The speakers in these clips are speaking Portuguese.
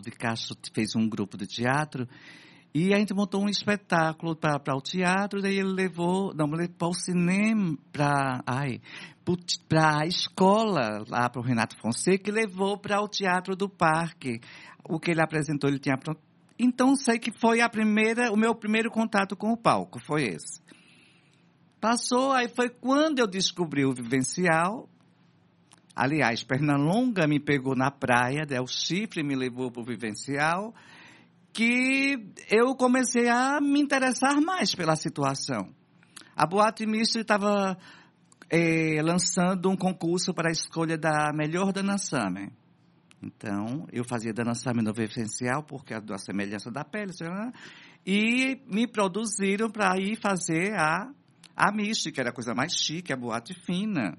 de Castro fez um grupo de teatro e a gente montou um espetáculo para o teatro, daí ele levou para o cinema, para a escola, lá para o Renato Fonseca, e levou para o Teatro do Parque. O que ele apresentou, ele tinha... Então, sei que foi o meu primeiro contato com o palco, foi esse. Passou, aí foi quando eu descobri o Vivencial. Aliás, Pernalonga me pegou na praia, o Chifre me levou para o Vivencial, que eu comecei a me interessar mais pela situação. A Boate Mista estava lançando um concurso para a escolha da melhor Dana Summer. Então, eu fazia Dana Summer no Vivencial, porque é da semelhança da pele, e me produziram para ir fazer a Mista, que era a coisa mais chique, a boate fina.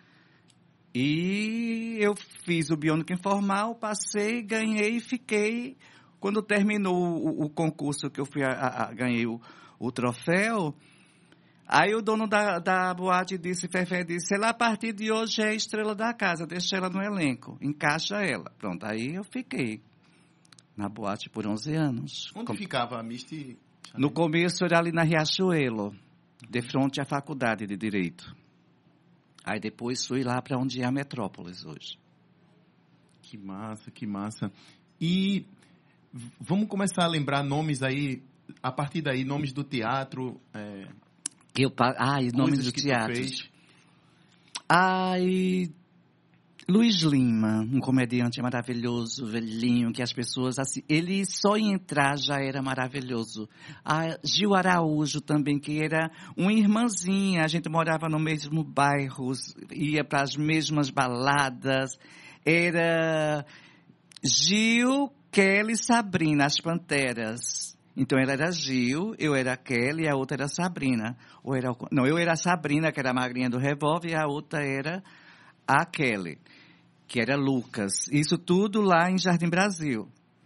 E eu fiz o Biônico Informal, passei, ganhei e fiquei. Quando terminou o concurso que eu fui ganhei o troféu, aí o dono da boate Fefé disse, ela a partir de hoje é a estrela da casa, deixa ela no elenco, encaixa ela. Pronto, aí eu fiquei na boate por 11 anos. Onde ficava a Misty? No começo era ali na Riachuelo, de frente à Faculdade de Direito. Aí depois fui lá para onde é a Metrópolis hoje. Que massa, que massa. E vamos começar a lembrar nomes aí, a partir daí, nomes do teatro. Nomes do teatro. Luiz Lima, um comediante maravilhoso, velhinho, que as pessoas, assim, ele só em entrar já era maravilhoso. Gil Araújo também, que era uma irmãzinha, a gente morava no mesmo bairro, ia para as mesmas baladas, era Gil, Kelly e Sabrina, as Panteras. Então, ela era Gil, eu era Kelly e a outra era Sabrina. Eu era a Sabrina, que era a magrinha do revólver, e a outra era a Kelly, que era Lucas. Isso tudo lá em Jardim Brasil.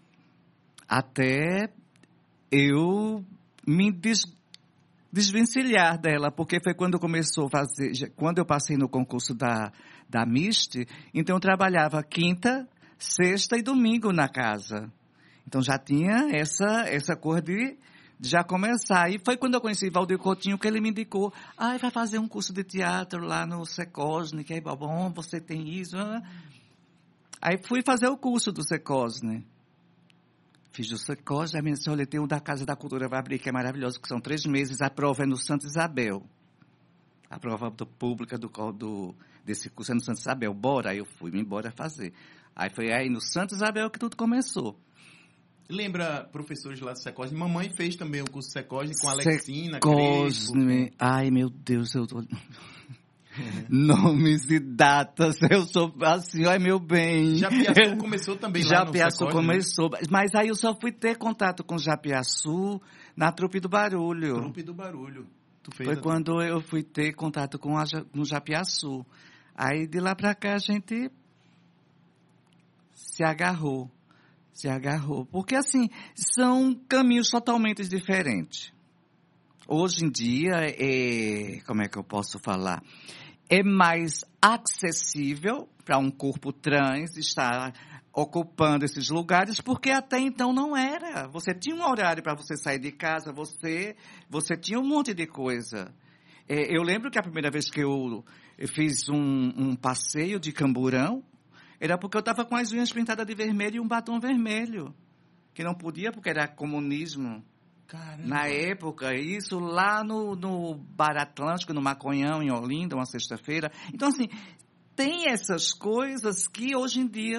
Até eu me desvencilhar dela, porque foi quando começou a fazer... Quando eu passei no concurso da Misty, então eu trabalhava quinta, sexta e domingo na casa. Então já tinha essa cor de já começar. E foi quando eu conheci Valdir Coutinho que ele me indicou, vai fazer um curso de teatro lá no Secosne, que é bom, você tem isso. Aí fui fazer o curso do Secosne. Fiz o Secosne, aí me disse, olha, tem um da Casa da Cultura, vai abrir, que é maravilhoso, que são 3 meses, a prova é no Santa Isabel. A prova pública desse curso é no Santa Isabel. Bora, aí eu fui-me embora fazer. Aí foi aí no Santa Isabel que tudo começou. Lembra professores lá do Secosne? Mamãe fez também o curso Secosne com a Alexina, Secosne. Ai, meu Deus, eu tô... Nomes e datas, eu sou assim, ai meu bem. Japiaçu começou também lá no Secosne? Japiaçu começou, mas aí eu só fui ter contato com Japiaçu na Trupe do Barulho. Trupe do Barulho. Foi quando eu fui ter contato com Japiaçu. Aí de lá pra cá a gente se agarrou. Porque, assim, são caminhos totalmente diferentes. Hoje em dia, como é que eu posso falar? É mais acessível para um corpo trans estar ocupando esses lugares, porque até então não era. Você tinha um horário para você sair de casa, você tinha um monte de coisa. Eu lembro que a primeira vez que eu fiz um passeio de Camburão, era porque eu estava com as unhas pintadas de vermelho e um batom vermelho. Que não podia, porque era comunismo. Caramba. Na época, isso lá no Bar Atlântico, no Maconhão, em Olinda, uma sexta-feira. Então, assim, tem essas coisas que hoje em dia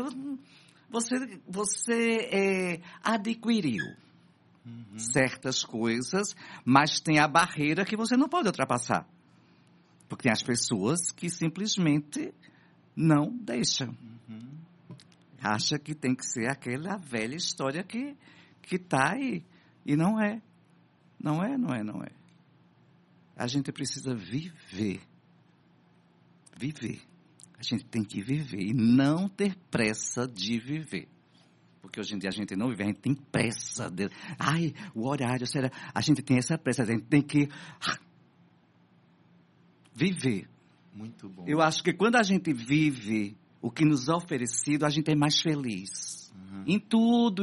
você adquiriu. Certas coisas, mas tem a barreira que você não pode ultrapassar. Porque tem as pessoas que simplesmente não deixam. Acha que tem que ser aquela velha história que está aí. E não é. Não é. A gente precisa viver. A gente tem que viver e não ter pressa de viver. Porque hoje em dia a gente não vive, a gente tem pressa. O horário, será? A gente tem essa pressa, a gente tem que viver. Muito bom. Eu acho que quando a gente vive o que nos é oferecido, a gente é mais feliz. Em tudo,